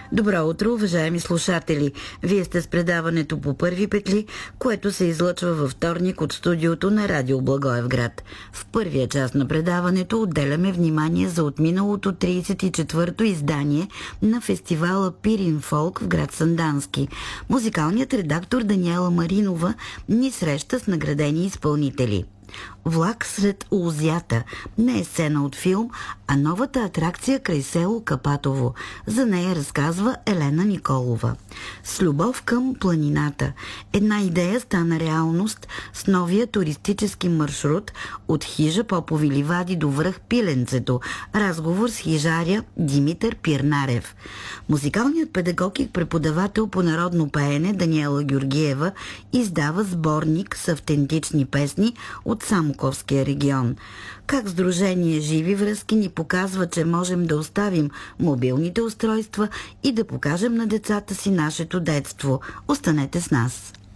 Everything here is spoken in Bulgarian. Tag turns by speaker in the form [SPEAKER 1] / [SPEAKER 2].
[SPEAKER 1] Добро утро, уважаеми слушатели! Вие сте с предаването по първи петли, което се излъчва във вторник от студиото на Радио Благоевград. В първия част на предаването отделяме внимание за отминалото 34-то издание на фестивала Пирин Фолк в град Сандански. Музикалният редактор Даниела Маринова ни среща с наградени изпълнители. Влак сред лузята не е сцена от филм, а новата атракция край село Капатово. За нея разказва Елена Николова. С любов към планината. Една идея стана реалност с новия туристически маршрут от хижа Попови ливади до връх Пиленцето. Разговор с хижаря Димитър Пирнарев. Музикалният педагог и преподавател по народно пеене Даниела Георгиева издава сборник с автентични песни от Самоковския регион. Как Сдружение Живи връзки ни показва, че можем да оставим мобилните устройства и да покажем на децата си нашето детство. Останете с нас!